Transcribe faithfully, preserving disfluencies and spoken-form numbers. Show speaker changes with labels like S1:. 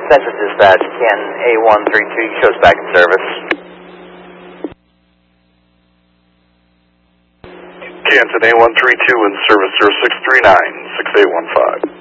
S1: Central Dispatch, Can A one three two shows back in service.
S2: Canton A one three two in service zero six three nine, six eight one five.